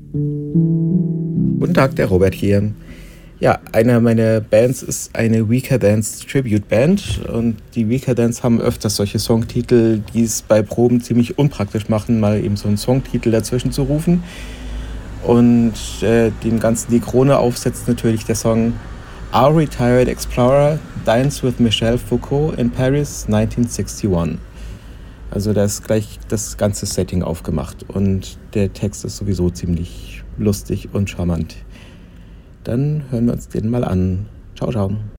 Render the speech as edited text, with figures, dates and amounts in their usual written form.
Guten Tag, der Robert hier. Ja, einer meiner Bands ist eine Weaker Dance Tribute Band und die Weaker Dance haben öfters solche Songtitel, die es bei Proben ziemlich unpraktisch machen, mal eben so einen Songtitel dazwischen zu rufen. Und dem Ganzen die Krone aufsetzt natürlich der Song Our Retired Explorer Dines with Michel Foucault in Paris 1961. Also da ist gleich das ganze Setting aufgemacht und der Text ist sowieso ziemlich lustig und charmant. Dann hören wir uns den mal an. Ciao, ciao.